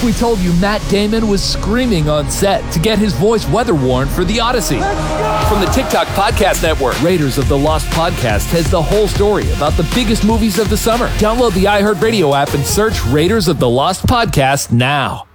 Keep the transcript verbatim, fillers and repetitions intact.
we told you Matt Damon was screaming on set to get his voice weather-worn for The Odyssey. From the TikTok Podcast Network, Raiders of the Lost Podcast has the whole story about the biggest movies of the summer. Download the iHeartRadio app and search Raiders of the Lost Podcast now.